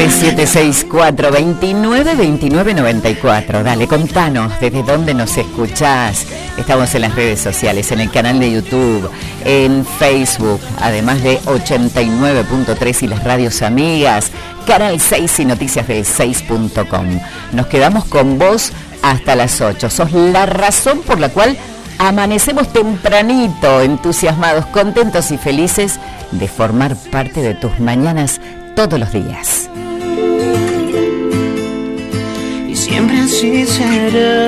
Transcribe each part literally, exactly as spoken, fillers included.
nueve siete seis cuatro dos nueve dos nueve nueve cuatro. Dale, contanos desde dónde nos escuchás. Estamos en las redes sociales, en el canal de YouTube, en Facebook, además de ochenta y nueve punto tres y las radios amigas, Canal seis y noticias del seis punto com. Nos quedamos con vos hasta las ocho. Sos la razón por la cual amanecemos tempranito, entusiasmados, contentos y felices de formar parte de tus mañanas todos los días. Y siempre así será.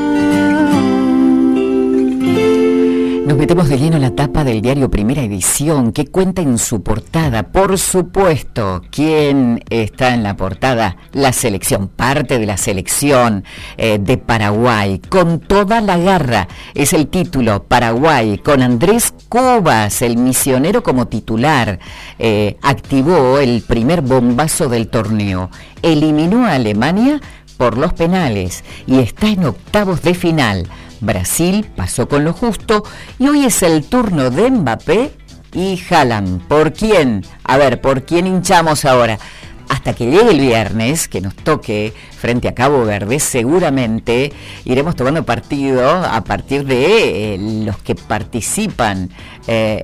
Nos metemos de lleno en la tapa del diario Primera Edición, que cuenta en su portada, por supuesto, ¿quién está en la portada? La selección, parte de la selección eh, de Paraguay, con toda la garra. Es el título, Paraguay, con Andrés Cubas, el misionero como titular. Eh, activó el primer bombazo del torneo, eliminó a Alemania por los penales y está en octavos de final. Brasil pasó con lo justo y hoy es el turno de Mbappé y Haaland. ¿Por quién? A ver, ¿por quién hinchamos ahora? Hasta que llegue el viernes, que nos toque frente a Cabo Verde, seguramente iremos tomando partido a partir de eh, los que participan eh,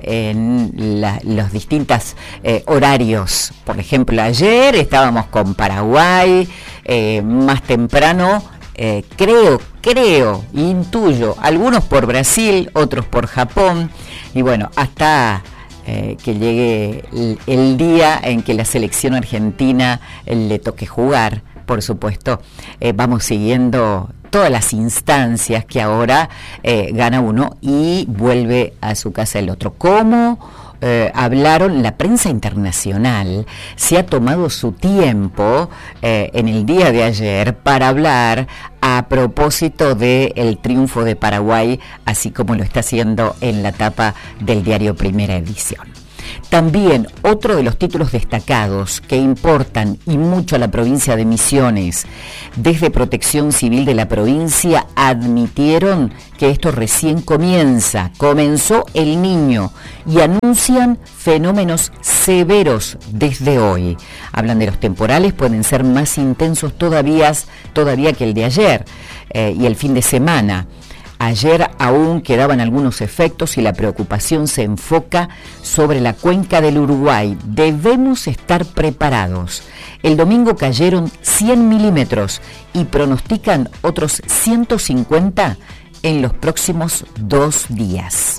en la, los distintos eh, horarios. Por ejemplo, ayer estábamos con Paraguay, eh, más temprano, eh, creo, creo, intuyo, algunos por Brasil, otros por Japón, y bueno, hasta Eh, que llegue el, el día en que la selección argentina eh, le toque jugar, por supuesto. Eh, vamos siguiendo todas las instancias que ahora eh, gana uno y vuelve a su casa el otro. ¿Cómo eh, hablaron? La prensa internacional se ha tomado su tiempo eh, en el día de ayer para hablar a propósito del triunfo de Paraguay, así como lo está haciendo en la tapa del diario Primera Edición. También otro de los títulos destacados que importan y mucho a la provincia de Misiones, desde Protección Civil de la provincia admitieron que esto recién comienza, comenzó el Niño y anuncian fenómenos severos desde hoy. Hablan de los temporales, pueden ser más intensos todavía, todavía que el de ayer eh, y el fin de semana. Ayer aún quedaban algunos efectos y la preocupación se enfoca sobre la cuenca del Uruguay. Debemos estar preparados. El domingo cayeron cien milímetros y pronostican otros ciento cincuenta en los próximos dos días.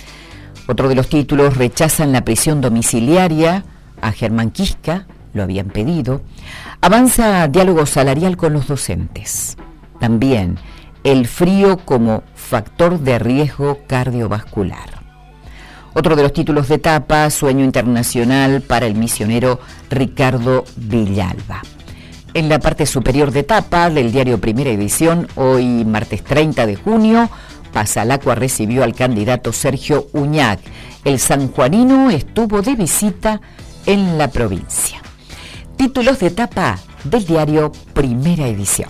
Otro de los títulos: rechazan la prisión domiciliaria a Germán Quisca, lo habían pedido. Avanza diálogo salarial con los docentes. También el frío como factor de riesgo cardiovascular. Otro de los títulos de tapa: sueño internacional para el misionero Ricardo Villalba. En la parte superior de tapa del diario Primera Edición, hoy martes treinta de junio, Pasalacua recibió al candidato Sergio Uñac. El sanjuanino estuvo de visita en la provincia. Títulos de tapa del diario Primera Edición.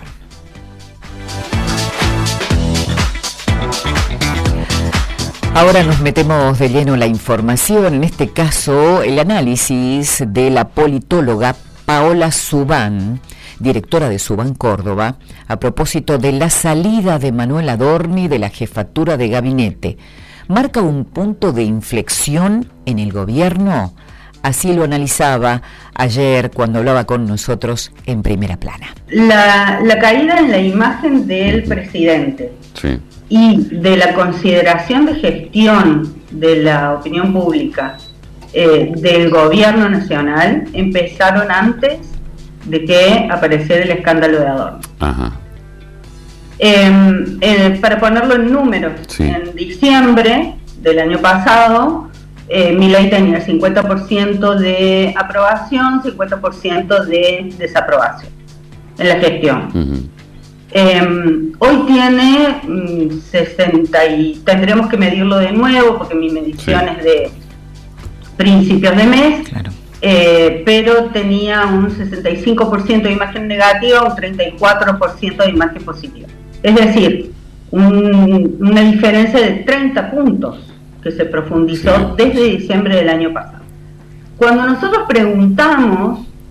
Ahora nos metemos de lleno en la información, en este caso el análisis de la politóloga Paola Subán, directora de Subán Córdoba, a propósito de la salida de Manuel Adorni de la jefatura de gabinete. ¿Marca un punto de inflexión en el gobierno? Así lo analizaba ayer cuando hablaba con nosotros en Primera Plana. La, la caída en la imagen del presidente. Sí. Y de la consideración de gestión de la opinión pública eh, del gobierno nacional empezaron antes de que apareciera el escándalo de Adorni. Ajá. Eh, eh, para ponerlo en números, sí. En diciembre del año pasado, eh, Milei tenía cincuenta por ciento de aprobación, cincuenta por ciento de desaprobación en la gestión. Uh-huh. Eh, hoy tiene mm, sesenta y tendremos que medirlo de nuevo porque mi medición sí. es de principios de mes, claro. eh, pero tenía un sesenta y cinco por ciento de imagen negativa, un treinta y cuatro por ciento de imagen positiva. Es decir, un, una diferencia de treinta puntos que se profundizó sí. desde diciembre del año pasado. Cuando nosotros preguntamos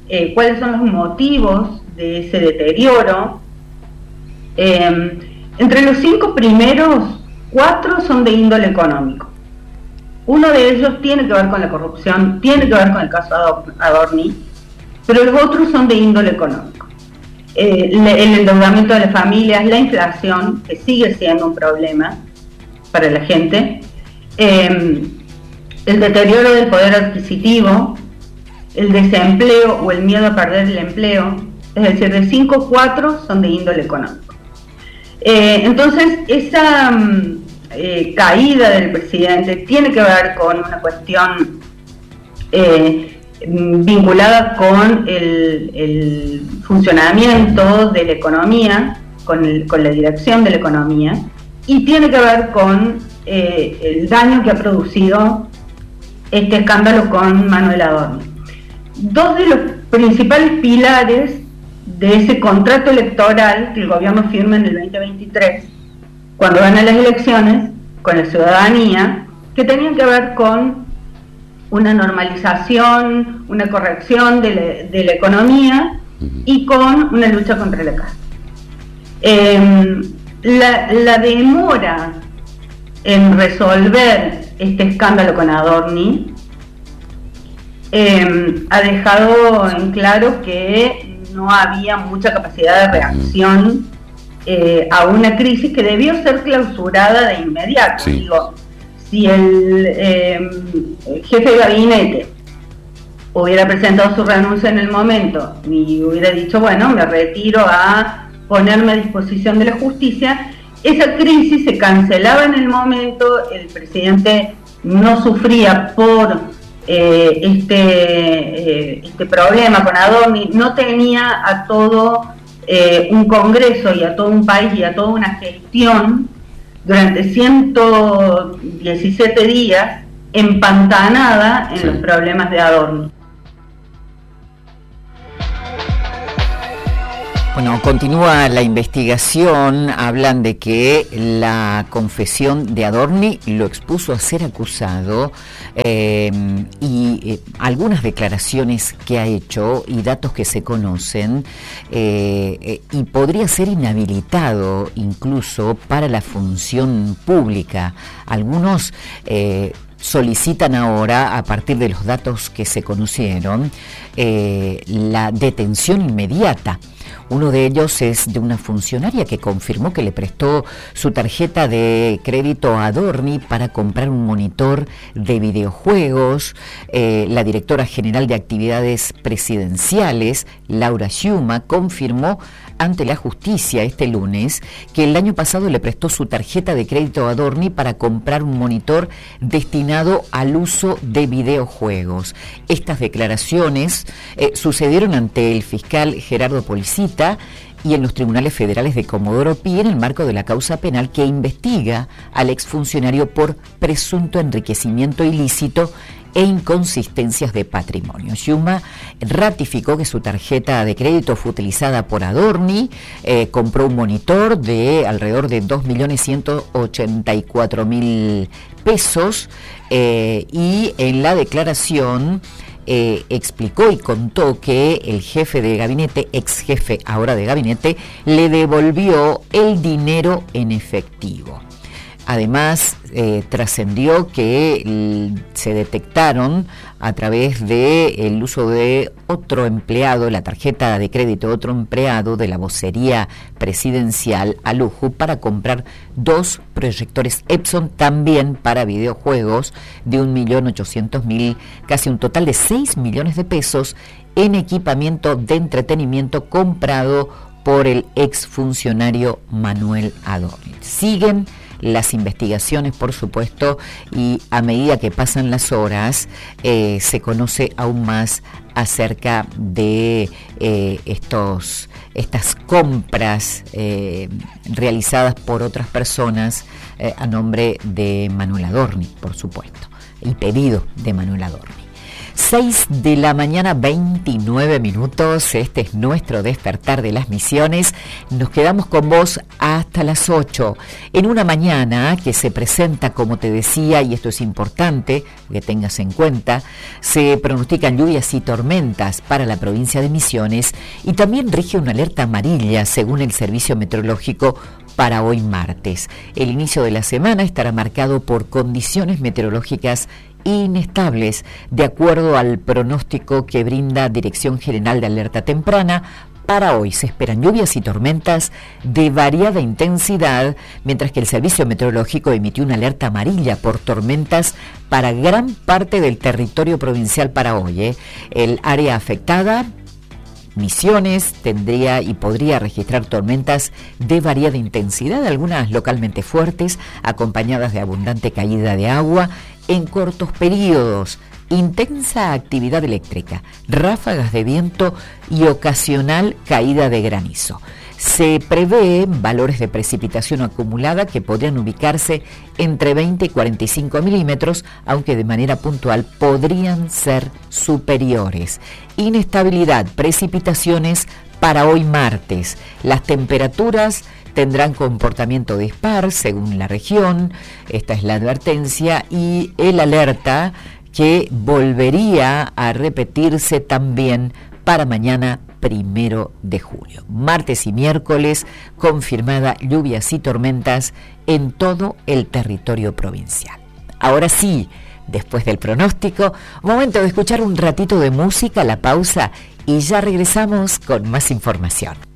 eh, cuáles son los motivos de ese deterioro. Eh, entre los cinco primeros, cuatro son de índole económico. Uno de ellos tiene que ver con la corrupción, tiene que ver con el caso Adorni, pero los otros son de índole económico. Eh, el endeudamiento de las familias, la inflación, que sigue siendo un problema para la gente, eh, el deterioro del poder adquisitivo, el desempleo o el miedo a perder el empleo. Es decir, de cinco, cuatro son de índole económico. Eh, entonces, esa eh, caída del presidente tiene que ver con una cuestión eh, vinculada con el, el funcionamiento de la economía, con, el, con la dirección de la economía, y tiene que ver con eh, el daño que ha producido este escándalo con Manuel Adorni. Dos de los principales pilares de ese contrato electoral que el gobierno firma en el veinte veintitrés, cuando van a las elecciones, con la ciudadanía, que tenían que ver con una normalización, una corrección de la, de la economía y con una lucha contra la casta. Eh, la, la demora en resolver este escándalo con Adorni eh, ha dejado en claro que no había mucha capacidad de reacción eh, a una crisis que debió ser clausurada de inmediato. Sí. Digo, si el, eh, el jefe de gabinete hubiera presentado su renuncia en el momento y hubiera dicho, bueno, me retiro a ponerme a disposición de la justicia, esa crisis se cancelaba en el momento, el presidente no sufría por eh, este, eh, este problema con Adorni, no tenía a todo eh, un Congreso y a todo un país y a toda una gestión durante ciento diecisiete días empantanada en sí. los problemas de Adorni. Bueno, continúa la investigación, hablan de que la confesión de Adorni lo expuso a ser acusado eh, y eh, algunas declaraciones que ha hecho y datos que se conocen eh, eh, y podría ser inhabilitado incluso para la función pública. Algunos eh, solicitan ahora, a partir de los datos que se conocieron, eh, la detención inmediata. Uno de ellos es de una funcionaria que confirmó que le prestó su tarjeta de crédito a Adorni para comprar un monitor de videojuegos. Eh, la directora general de actividades presidenciales, Laura Sciuma, confirmó ante la justicia este lunes que el año pasado le prestó su tarjeta de crédito a Adorni para comprar un monitor destinado al uso de videojuegos. Estas declaraciones eh, sucedieron ante el fiscal Gerardo Policita y en los tribunales federales de Comodoro Pi en el marco de la causa penal que investiga al exfuncionario por presunto enriquecimiento ilícito e inconsistencias de patrimonio. Sciuma ratificó que su tarjeta de crédito fue utilizada por Adorni, eh, compró un monitor de alrededor de dos millones ciento ochenta y cuatro mil pesos eh, y en la declaración Eh, explicó y contó que el jefe de gabinete, ex jefe ahora de gabinete, le devolvió el dinero en efectivo. Además, eh, trascendió que l, se detectaron a través del uso de otro empleado, la tarjeta de crédito de otro empleado de la vocería presidencial a lujo para comprar dos proyectores Epson también para videojuegos de un millón ochocientos mil, casi un total de seis millones de pesos en equipamiento de entretenimiento comprado por el exfuncionario Manuel Adorni. Siguen las investigaciones, por supuesto, y a medida que pasan las horas eh, se conoce aún más acerca de eh, estos estas compras eh, realizadas por otras personas eh, a nombre de Manuel Adorni, por supuesto, y pedido de Manuel Adorni. seis de la mañana, veintinueve minutos. Este es nuestro despertar de las Misiones. Nos quedamos con vos hasta las ocho. En una mañana que se presenta, como te decía, y esto es importante que tengas en cuenta, se pronostican lluvias y tormentas para la provincia de Misiones y también rige una alerta amarilla según el Servicio Meteorológico para hoy martes. El inicio de la semana estará marcado por condiciones meteorológicas inestables, de acuerdo al pronóstico que brinda Dirección General de Alerta Temprana. Para hoy se esperan lluvias y tormentas de variada intensidad, mientras que el Servicio Meteorológico emitió una alerta amarilla por tormentas para gran parte del territorio provincial para hoy. ¿eh? El área afectada, Misiones, tendría y podría registrar tormentas de variada intensidad, algunas localmente fuertes, acompañadas de abundante caída de agua en cortos periodos, intensa actividad eléctrica, ráfagas de viento y ocasional caída de granizo. Se prevé valores de precipitación acumulada que podrían ubicarse entre veinte y cuarenta y cinco milímetros, aunque de manera puntual podrían ser superiores. Inestabilidad, precipitaciones para hoy martes. Las temperaturas tendrán comportamiento dispar según la región. Esta es la advertencia y el alerta que volvería a repetirse también para mañana primero de julio. Martes y miércoles confirmada lluvias y tormentas en todo el territorio provincial. Ahora sí, después del pronóstico, momento de escuchar un ratito de música, la pausa, y ya regresamos con más información.